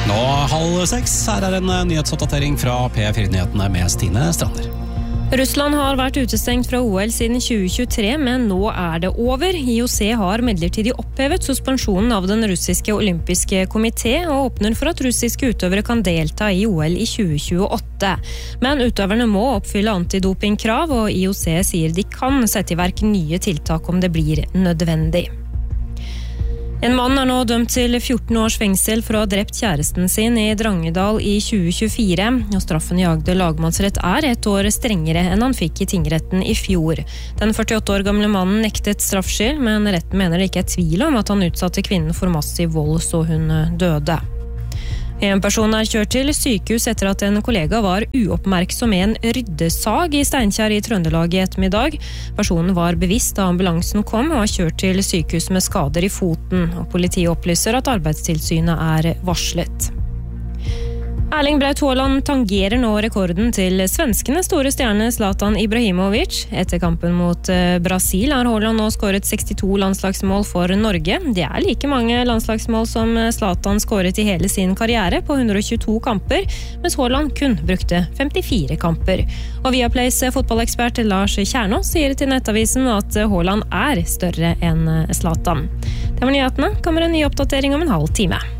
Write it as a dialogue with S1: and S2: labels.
S1: Nå 5:30, her en nyhetsoppdatering fra P4-nyhetene med Stine Strander.
S2: Russland har vært utestengt fra OL siden 2023, men nå det over. IOC har midlertidig opphevet suspensjonen av den russiske olympiske komité og åpner for at russiske utøvere kan delta i OL i 2028. Men utøverne må oppfylle antidopingkrav, og IOC sier de kan sette i verk nye tiltak om det blir nødvendig. En mann nå dømt til 14 års fengsel for å ha drept kjæresten sin i Drangedal i 2024, og straffen i Agder lagmannsrett 1 år strengere enn han fikk i tingretten i fjor. Den 48 år gamle mannen nektet straffskyld, men retten mener det ikke tvil om at han utsatte kvinnen for massiv vold så hun døde. En person kjørt til sykehus etter at en kollega var uoppmerksom med en ryddesag i Steinkjer i Trøndelag i ettermiddag. Personen var bevisst da ambulansen kom og var kjørt til sykehus med skader i foten, og politiet opplyser at Arbeidstilsynet varslet. Erling Braut Haaland tangerer nå rekorden til svenskene store stjerne Zlatan Ibrahimovic. Etter kampen mot Brasil har Haaland nå skåret 62 landslagsmål for Norge. Det like mange landslagsmål som Zlatan skåret i hele sin karriere på 122 kamper, mens Haaland kun brukte 54 kamper. Og Viaplays fotballekspert Lars Kjernås sier til Nettavisen at Haaland større enn Zlatan. Det var nyhetene. Kommer en ny oppdatering om en halv time.